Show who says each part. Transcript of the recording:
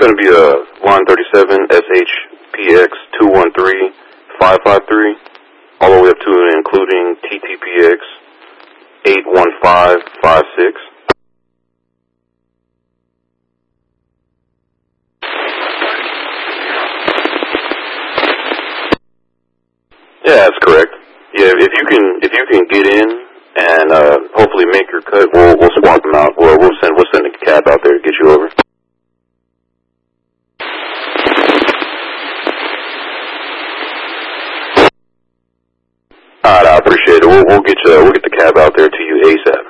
Speaker 1: going to be a line 37 SHPX 213553, all the way up to and including TTPX 81556. Yeah, that's correct. Yeah, if you can get in and hopefully make your cut, we'll swap them out. We'll send a cab out there to get you over. Alright, I appreciate it. We'll get the cab out there to you ASAP.